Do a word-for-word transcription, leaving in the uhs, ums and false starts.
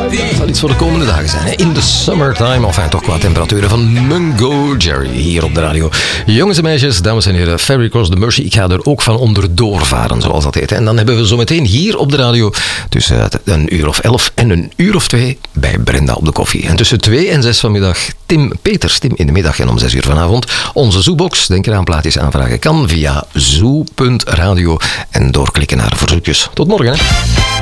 Dat zal iets voor de komende dagen zijn. Hè? In the summertime, of toch qua temperaturen van Mungo Jerry hier op de radio. Jongens en meisjes, dames en heren, Ferry Cross the Mersey. Ik ga er ook van onderdoor varen, zoals dat heet. En dan hebben we zo meteen hier op de radio tussen een uur of elf en een uur of twee bij Brenda op de koffie. En tussen twee en zes vanmiddag Tim Peters, Tim in de middag en om zes uur vanavond onze Zoobox. Denk eraan, plaatjes aanvragen kan via zoo punt radio en doorklikken naar verzoekjes. Tot morgen, hè.